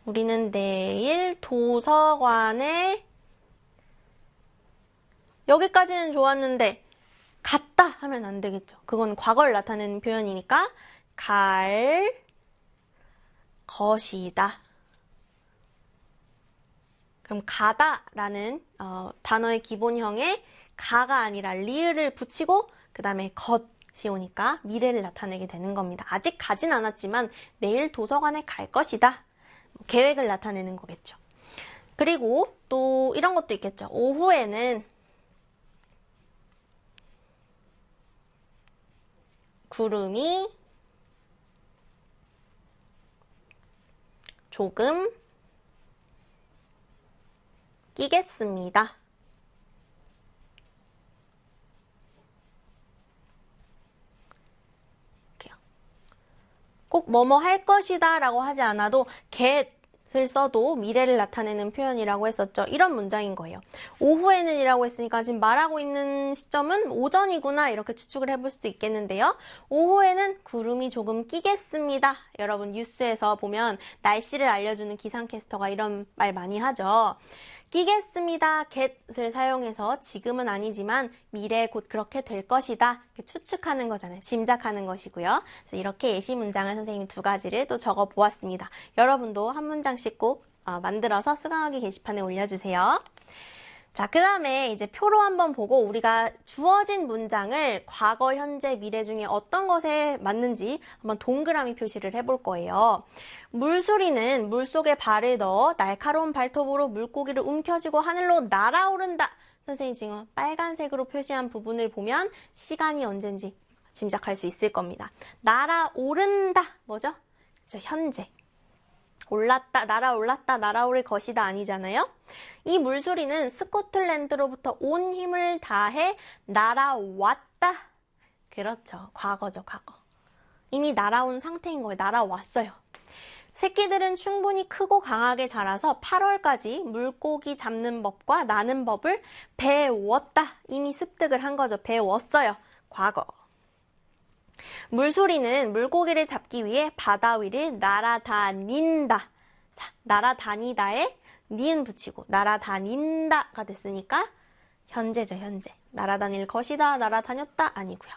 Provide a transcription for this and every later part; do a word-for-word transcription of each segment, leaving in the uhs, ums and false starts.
우리는 내일 도서관에 여기까지는 좋았는데 갔다 하면 안 되겠죠. 그건 과거를 나타내는 표현이니까 갈 것이다. 그럼 가다라는 어, 단어의 기본형에 가가 아니라 리을을 붙이고 그 다음에 것이 오니까 미래를 나타내게 되는 겁니다. 아직 가진 않았지만 내일 도서관에 갈 것이다. 계획을 나타내는 거겠죠. 그리고 또 이런 것도 있겠죠. 오후에는 구름이 조금 끼겠습니다. 꼭 뭐뭐 할 것이다 라고 하지 않아도 get을 써도 미래를 나타내는 표현이라고 했었죠. 이런 문장인 거예요. 오후에는 이라고 했으니까 지금 말하고 있는 시점은 오전이구나 이렇게 추측을 해볼 수도 있겠는데요. 오후에는 구름이 조금 끼겠습니다. 여러분 뉴스에서 보면 날씨를 알려주는 기상캐스터가 이런 말 많이 하죠. 끼겠습니다. get을 사용해서 지금은 아니지만 미래에 곧 그렇게 될 것이다. 이렇게 추측하는 거잖아요. 짐작하는 것이고요. 그래서 이렇게 예시 문장을 선생님이 두 가지를 또 적어 보았습니다. 여러분도 한 문장씩 꼭 어, 만들어서 수강하기 게시판에 올려주세요. 자, 그 다음에 이제 표로 한번 보고 우리가 주어진 문장을 과거, 현재, 미래 중에 어떤 것에 맞는지 한번 동그라미 표시를 해볼 거예요. 물수리는 물속에 발을 넣어 날카로운 발톱으로 물고기를 움켜쥐고 하늘로 날아오른다. 선생님 지금 빨간색으로 표시한 부분을 보면 시간이 언젠지 짐작할 수 있을 겁니다. 날아오른다. 뭐죠? 그렇죠, 현재. 올랐다, 날아올랐다, 날아오를 것이다 아니잖아요? 이 물수리는 스코틀랜드로부터 온 힘을 다해 날아왔다. 그렇죠. 과거죠, 과거. 이미 날아온 상태인 거예요. 날아왔어요. 새끼들은 충분히 크고 강하게 자라서 팔월까지 물고기 잡는 법과 나는 법을 배웠다. 이미 습득을 한 거죠. 배웠어요. 과거. 물소리는 물고기를 잡기 위해 바다 위를 날아다닌다. 자, 날아다니다에 니은 붙이고 날아다닌다가 됐으니까 현재죠, 현재. 날아다닐 것이다, 날아다녔다 아니고요.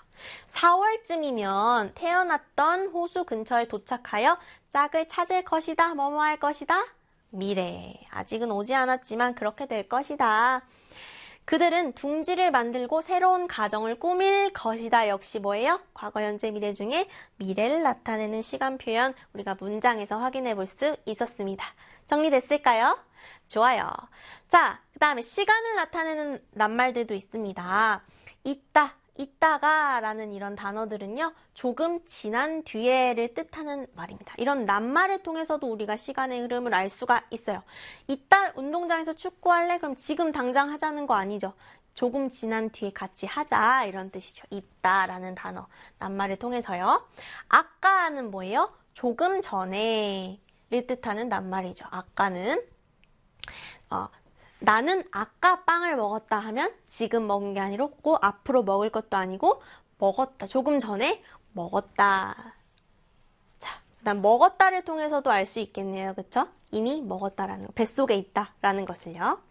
사월쯤이면 태어났던 호수 근처에 도착하여 짝을 찾을 것이다, 뭐뭐 할 것이다. 미래. 아직은 오지 않았지만 그렇게 될 것이다. 그들은 둥지를 만들고 새로운 가정을 꾸밀 것이다. 역시 뭐예요? 과거, 현재, 미래 중에 미래를 나타내는 시간 표현 우리가 문장에서 확인해 볼 수 있었습니다. 정리됐을까요? 좋아요. 자, 그 다음에 시간을 나타내는 낱말들도 있습니다. 있다, 있다가 라는 이런 단어들은요. 조금 지난 뒤에를 뜻하는 말입니다. 이런 낱말을 통해서도 우리가 시간의 흐름을 알 수가 있어요. 있다, 운동장에서 축구할래? 그럼 지금 당장 하자는 거 아니죠. 조금 지난 뒤에 같이 하자 이런 뜻이죠. 있다라는 단어, 낱말을 통해서요. 아까는 뭐예요? 조금 전에를 뜻하는 낱말이죠. 아까는 어, 나는 아까 빵을 먹었다 하면 지금 먹은 게 아니고 앞으로 먹을 것도 아니고 먹었다. 조금 전에 먹었다. 자, 그다음 먹었다를 통해서도 알 수 있겠네요. 그쵸? 이미 먹었다라는 거, 뱃속에 있다라는 것을요.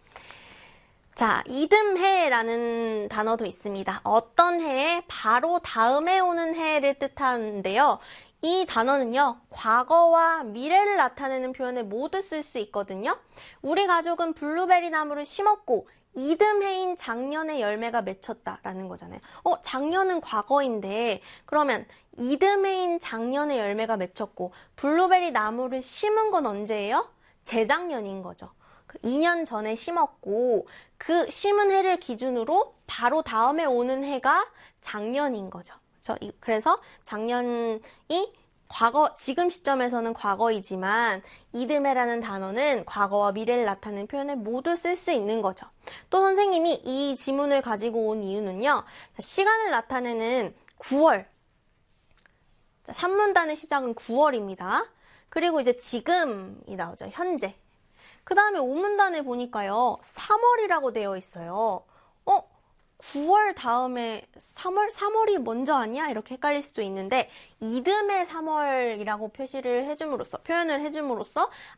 자, 이듬해라는 단어도 있습니다. 어떤 해에 바로 다음에 오는 해를 뜻하는데요. 이 단어는요, 과거와 미래를 나타내는 표현을 모두 쓸 수 있거든요. 우리 가족은 블루베리 나무를 심었고 이듬해인 작년에 열매가 맺혔다라는 거잖아요. 어, 작년은 과거인데 그러면 이듬해인 작년에 열매가 맺혔고 블루베리 나무를 심은 건 언제예요? 재작년인 거죠. 이 년 전에 심었고 그 심은 해를 기준으로 바로 다음에 오는 해가 작년인 거죠. 그래서 작년이 과거, 지금 시점에서는 과거이지만 이듬해라는 단어는 과거와 미래를 나타내는 표현을 모두 쓸 수 있는 거죠. 또 선생님이 이 지문을 가지고 온 이유는요. 시간을 나타내는 구월. 자, 산문단의 시작은 구월입니다. 그리고 이제 지금이 나오죠. 현재. 그 다음에 오문단에 보니까요. 삼월이라고 되어 있어요. 어? 구월 다음에 삼월? 삼월이 먼저 아니야? 이렇게 헷갈릴 수도 있는데 이듬해 삼월이라고 표시를 해줌으로써, 표현을 해줌으로써